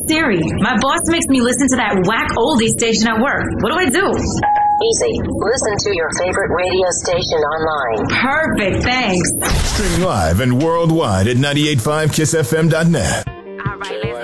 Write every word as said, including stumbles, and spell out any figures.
Siri, my boss makes me listen to that whack oldie station at work. What do I do? Easy. Listen to your favorite radio station online. Perfect, thanks. Streaming live and worldwide at nine eight five kiss f m dot net.